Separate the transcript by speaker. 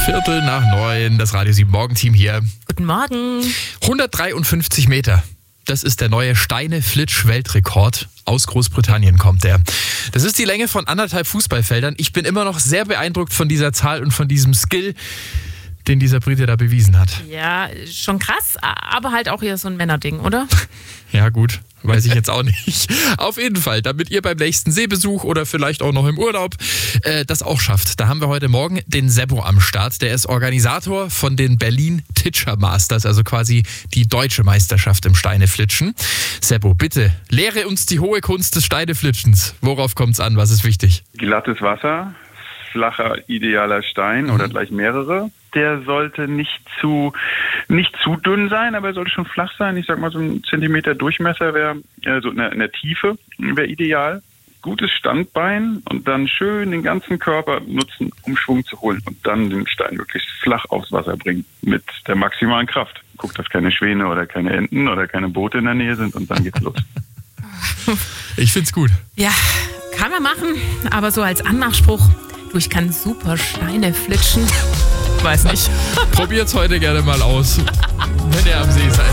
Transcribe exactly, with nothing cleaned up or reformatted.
Speaker 1: Viertel nach neun, das Radio sieben Morgenteam hier.
Speaker 2: Guten Morgen.
Speaker 1: hundertdreiundfünfzig Meter. Das ist der neue Steine-Flitsch-Weltrekord. Aus Großbritannien kommt der. Das ist die Länge von anderthalb Fußballfeldern. Ich bin immer noch sehr beeindruckt von dieser Zahl und von diesem Skill, den dieser Brite da bewiesen hat.
Speaker 2: Ja, schon krass, aber halt auch eher so ein Männerding, oder?
Speaker 1: Ja gut, weiß ich jetzt auch nicht. Auf jeden Fall, damit ihr beim nächsten Seebesuch oder vielleicht auch noch im Urlaub äh, das auch schafft. Da haben wir heute Morgen den Seppo am Start. Der ist Organisator von den Berlin Titscher Masters, also quasi die deutsche Meisterschaft im Steineflitschen. Seppo, bitte, lehre uns die hohe Kunst des Steineflitschens. Worauf kommt es an? Was ist wichtig?
Speaker 3: Glattes Wasser, flacher, idealer Stein oder gleich mehrere. Der sollte nicht zu nicht zu dünn sein, aber er sollte schon flach sein. Ich sag mal, so ein Zentimeter Durchmesser wäre, also in der, in der Tiefe wäre ideal. Gutes Standbein und dann schön den ganzen Körper nutzen, um Schwung zu holen und dann den Stein wirklich flach aufs Wasser bringen mit der maximalen Kraft. Guck, dass keine Schwäne oder keine Enten oder keine Boote in der Nähe sind und dann geht's los.
Speaker 1: Ich find's gut.
Speaker 2: Ja, kann man machen, aber so als Anmachspruch, du, ich kann super Steine flitschen. Weiß nicht.
Speaker 1: Probiert's heute gerne mal aus, wenn ihr am See seid.